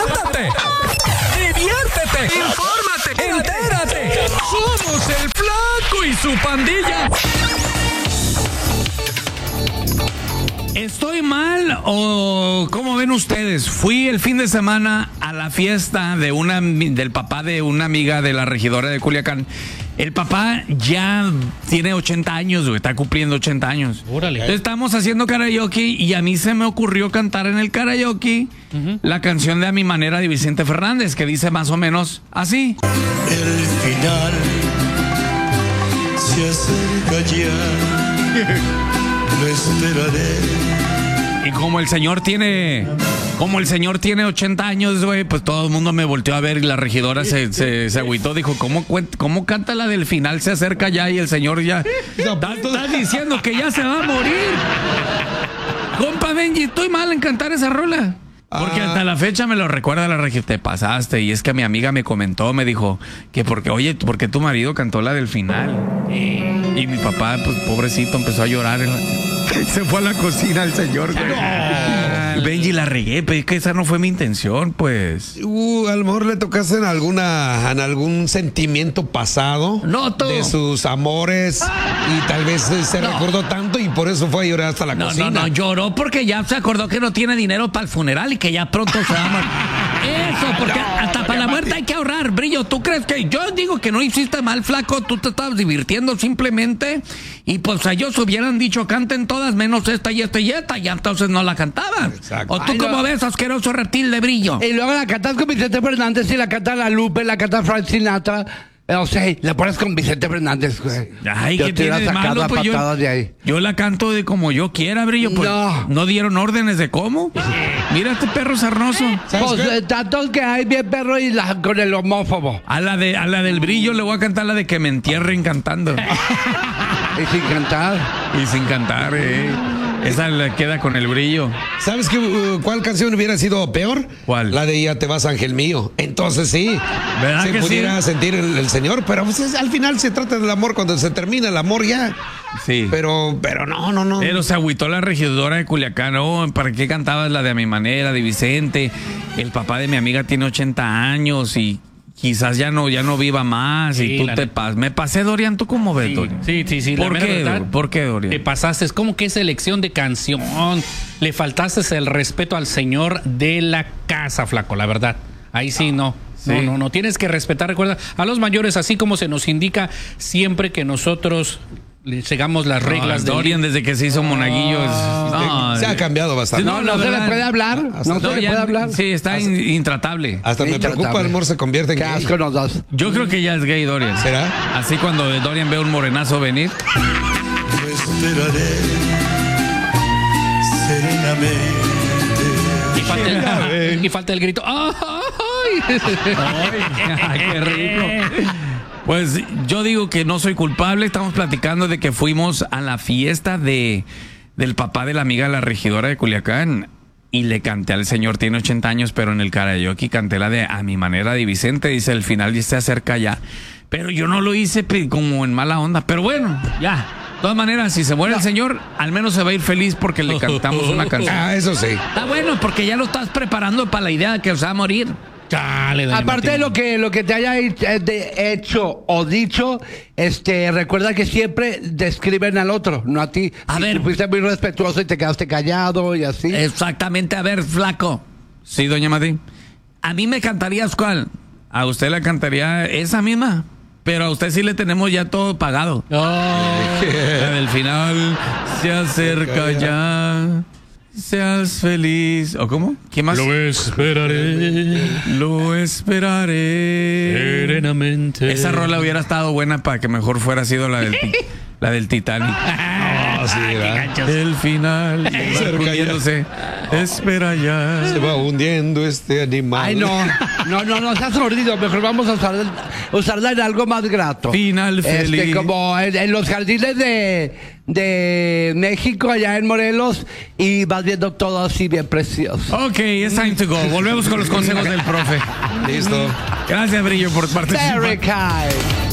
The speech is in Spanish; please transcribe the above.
levántate, diviértete, infórmate, entérate. Somos el Flaco y su pandilla. ¿Estoy mal o cómo ven ustedes? Fui el fin de semana a la fiesta del papá de una amiga de la regidora de Culiacán. El papá ya tiene 80 años, güey, está cumpliendo 80 años. Órale. Entonces estamos haciendo karaoke y a mí se me ocurrió cantar en el karaoke la canción de A Mi Manera de Vicente Fernández, que dice más o menos así. El final se acerca ya. Lo esperaré. Y como el señor tiene 80 años, güey, pues todo el mundo me volteó a ver y la regidora se agüitó. Dijo, ¿cómo canta la del final? Se acerca ya y el señor ya está diciendo que ya se va a morir. Compa Benji, estoy mal en cantar esa rola. Porque hasta la fecha me lo recuerda la regidora. Te pasaste. Y es que mi amiga me comentó, me dijo que porque tu marido cantó la del final. Y mi papá, pues pobrecito, empezó a llorar. Se fue a la cocina el señor. Benji, la regué, pero es que esa no fue mi intención, pues. A lo mejor le tocaste en algún sentimiento pasado. Noto. De sus amores. Y tal vez se recordó tanto y por eso fue a llorar hasta la cocina. No, lloró porque ya se acordó que no tiene dinero para el funeral y que ya pronto se va a morir. Eso, porque hasta para la muerte hay que ahorrar, Brillo. ¿Tú crees que yo digo que no hiciste mal, Flaco? Tú te estabas divirtiendo simplemente y pues a ellos hubieran dicho canten todas menos esta y esta y esta, ya entonces no la cantaban. Exacto. ¿O tú cómo ves, asqueroso reptil de Brillo? Y luego la cantas con Vicente Fernández y la canta la Lupe, la canta Frank Sinatra. O sea, la pones con Vicente Fernández, güey. Ay, yo ¿qué te iba tiene a de sacar malo? la Pues patada de ahí. yo la canto de como yo quiera, Brillo. Pues no dieron órdenes de cómo. Mira este perro sarnoso. Pues tantos que hay bien perro y con el homófobo. A la del Brillo le voy a cantar la de que me entierren cantando. Y sin cantar. Y sin cantar, Esa le queda con el Brillo. ¿Sabes cuál canción hubiera sido peor? ¿Cuál? La de Ya te vas, ángel mío. Entonces sí, ¿Verdad se que pudiera sí? sentir el señor, pero pues, al final se trata del amor. Cuando se termina el amor ya. Sí. Pero no. Pero se agüitó la regidora de Culiacán. Oh, ¿para qué cantabas la de A Mi Manera, de Vicente? El papá de mi amiga tiene 80 años y quizás ya no viva más. Sí, y tú me pasé, Dorian. ¿Tú cómo ves, Dorian? Sí. ¿Por qué? ¿Por qué, Dorian? Te pasaste. Es como que es elección de canción. Le faltaste el respeto al señor de la casa, Flaco, la verdad. Ahí sí, no. Sí. No. Tienes que respetar, recuerda, a los mayores, así como se nos indica siempre que nosotros le sigamos las reglas de Dorian, desde que se hizo monaguillo. Se ha cambiado bastante. No se le puede hablar. No se le puede hablar. Sí, está intratable. Hasta me preocupa, el amor se convierte en Qué gay. asco nos das. Yo creo que ya es gay, Dorian. ¿Será? Así cuando Dorian ve un morenazo venir. Lo esperaré serenamente. Y falta el grito. ¡Ay! Ay, qué rico. Pues yo digo que no soy culpable. Estamos platicando de que fuimos a la fiesta del papá de la amiga de la regidora de Culiacán y le canté al señor, tiene 80 años, pero en el karaoke canté la de A Mi Manera de Vicente. Dice, el final ya se acerca ya. Pero yo no lo hice como en mala onda. Pero bueno, ya. De todas maneras, si se muere el señor, al menos se va a ir feliz porque le cantamos una canción. Eso sí. Está bueno, porque ya lo estás preparando para la idea de que se va a morir. Chale, doña Aparte de Martín. lo que te haya hecho o dicho, recuerda que siempre describen al otro, no a ti. A ver. Tú fuiste muy respetuoso y te quedaste callado y así. Exactamente. A ver, Flaco. Sí, doña Mati. A mí me cantarías ¿cuál? A usted le cantaría esa misma. Pero a usted sí le tenemos ya todo pagado. La del final se acerca ya. Seas feliz. ¿O cómo? ¿Qué más? Lo esperaré Lo esperaré. serenamente. Esa rola hubiera estado buena para que mejor fuera sido la del Titanic. Sí, ¿verdad? El final. Cerca ya. Hundiéndose. Espera ya. Se va hundiendo este animal. Ay, no seas sordido, mejor vamos a usarla en algo más grato. Final feliz. Como en los jardines de México, allá en Morelos, y vas viendo todo así bien precioso. Ok, it's time to go. Volvemos con los consejos del profe. Listo. Gracias, Brillo, por participar. Very kind.